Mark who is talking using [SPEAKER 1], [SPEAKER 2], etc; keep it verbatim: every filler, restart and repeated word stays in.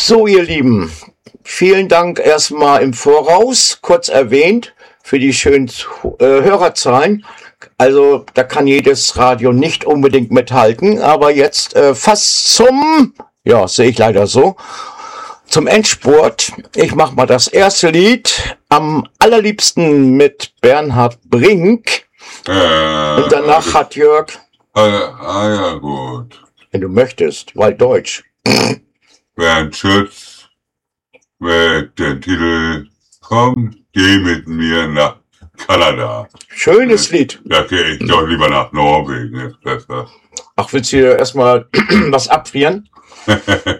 [SPEAKER 1] So, ihr Lieben, vielen Dank erstmal im Voraus, kurz erwähnt, für die schönen äh, Hörerzahlen. Also da kann jedes Radio nicht unbedingt mithalten, aber jetzt äh, fast zum, ja, sehe ich leider so, zum Endspurt. Ich mache mal das erste Lied, am allerliebsten mit Bernhard Brink.
[SPEAKER 2] Äh,
[SPEAKER 1] Und danach hat Jörg,
[SPEAKER 2] ah, ah ja, gut.
[SPEAKER 1] wenn du möchtest, weil Deutsch.
[SPEAKER 2] Bernd Schütz mit dem Titel Komm, geh mit mir nach Kanada.
[SPEAKER 1] Schönes Lied.
[SPEAKER 2] Da gehe ich doch lieber nach Norwegen, ist besser.
[SPEAKER 1] Ach, willst du hier erstmal was abfrieren?